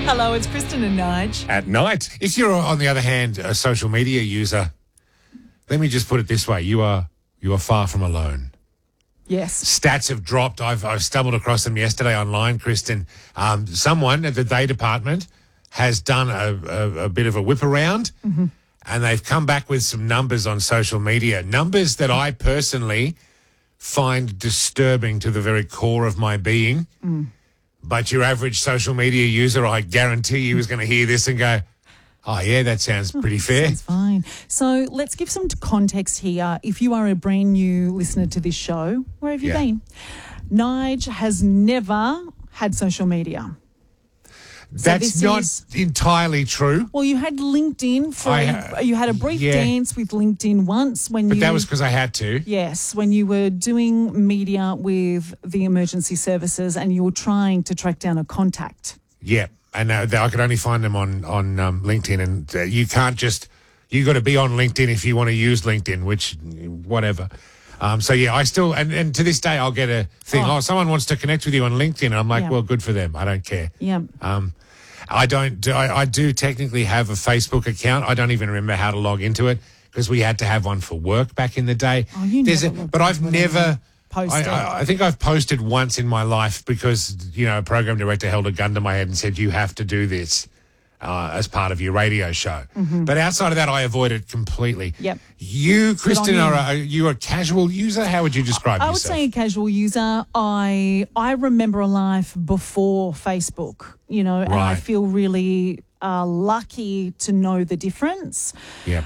Hello, it's Kristen and Nige. At night. If you're, on the other hand, a social media user, let me just put it this way. You are far from alone. Yes. Stats have dropped. I've stumbled across them yesterday online, Kristen. Someone at the Day Department has done a bit of a whip around, and they've come back with some numbers on social media. Numbers that I personally find disturbing to the very core of my being. But your average social media user, I guarantee you, is going to hear this and go, oh, yeah, that sounds pretty fair. That's fine. So let's give some context here. If you are a brand new listener to this show, where have you been? Nige has never had social media. That's not entirely true. Well, you had LinkedIn you had a brief dance with LinkedIn once But that was because I had to. Yes, when you were doing media with the emergency services and you were trying to track down a contact. Yeah, and I could only find them on LinkedIn, and you can't just, you got to be on LinkedIn if you want to use LinkedIn, which, whatever. So, yeah, I still, and to this day, I'll get a thing, someone wants to connect with you on LinkedIn, and I'm like, well, good for them. I don't care. Yeah. I do technically have a Facebook account. I don't even remember how to log into it because we had to have one for work back in the day. Oh, you never but I've never posted. I think I've posted once in my life because, a program director held a gun to my head and said, you have to do this as part of your radio show. But outside of that, I avoid it completely. Yep. You, Kristen, are you a casual user? How would you describe yourself? I would say a casual user. I remember a life before Facebook, and I feel really lucky to know the difference. Yeah.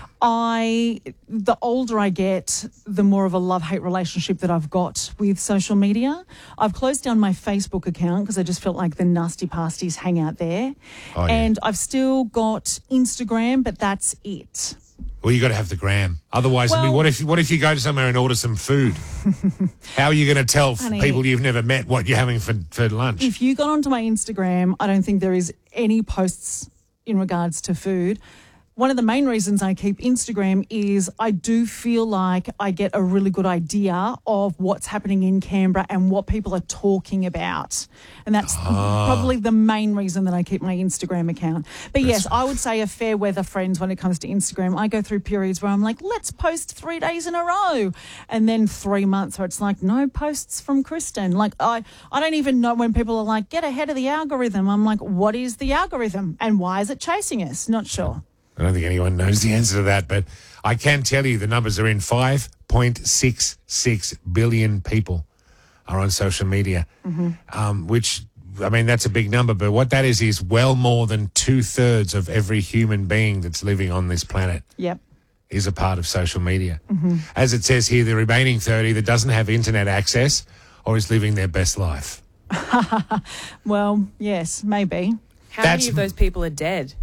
The older I get, the more of a love-hate relationship that I've got with social media. I've closed down my Facebook account because I just felt like the nasty pasties hang out there. Oh, yeah. And I've still got Instagram, but that's it. Well, you got to have the gram. Otherwise, what if you go to somewhere and order some food? How are you going to tell people you've never met what you're having for lunch? If you got onto my Instagram, I don't think there is any posts in regards to food. One of the main reasons I keep Instagram is I do feel like I get a really good idea of what's happening in Canberra and what people are talking about. And that's probably the main reason that I keep my Instagram account. But yes, I would say a fair weather friend when it comes to Instagram. I go through periods where I'm like, let's post 3 days in a row. And then 3 months where it's like, no posts from Kristen. Like, I don't even know when people are like, get ahead of the algorithm. I'm like, what is the algorithm? And why is it chasing us? Not sure. I don't think anyone knows the answer to that, but I can tell you the numbers are in. 5.66 billion people are on social media, which, I mean, that's a big number, but what that is well more than 2/3 of every human being that's living on this planet is a part of social media. As it says here, the remaining 30 that doesn't have internet access or is living their best life. Well, yes, maybe. How many of those people are dead?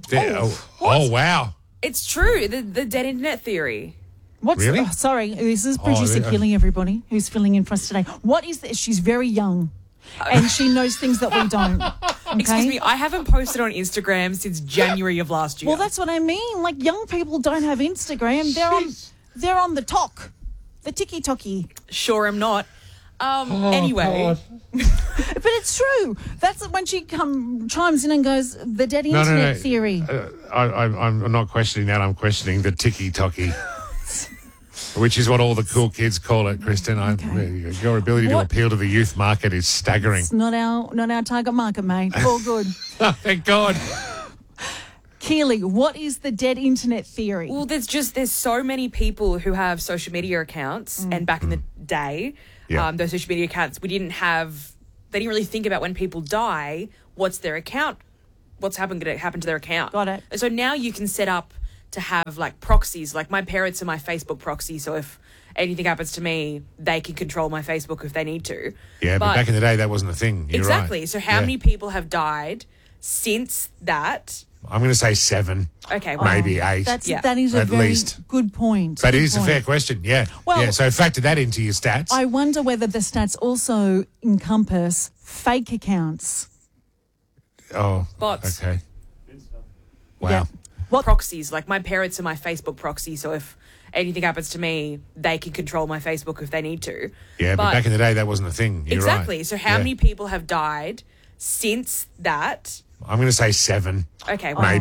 Wow. It's true, the dead internet theory. Really? Sorry, this is producer killing everybody who's filling in for us today. What is this? She's very young and she knows things that we don't. Okay? Excuse me, I haven't posted on Instagram since January of last year. Well, that's what I mean. Like, young people don't have Instagram. They're on the talk, the ticky-tocky. Sure am not. Anyway. But it's true. That's when she chimes in and goes, the dead internet theory. I'm not questioning that. I'm questioning the ticky-tocky, which is what all the cool kids call it, Kristen. Your ability to appeal to the youth market is staggering. It's not our target market, mate. All good. Thank God. Keely, what is the dead internet theory? Well, there's so many people who have social media accounts, and back in the day, those social media accounts, they didn't really think about when people die, what's their account, what's going to happen to their account. Got it. And so now you can set up to have like proxies, like my parents are my Facebook proxy, so if anything happens to me, they can control my Facebook if they need to. Yeah, but back in the day, that wasn't a thing. You're exactly. Right. So how many people have died since that? I'm going to say 7. Okay. Maybe 8. That is a very good point. But it is a fair question, Well, so factor that into your stats. I wonder whether the stats also encompass fake accounts. Oh, bots. Okay. Wow. Yeah. What proxies? Like my parents are my Facebook proxy, so if anything happens to me, they can control my Facebook if they need to. Yeah, but back in the day, that wasn't a thing. You're exactly. Right. So how many people have died since that? I'm going to say 7. Okay, Maybe.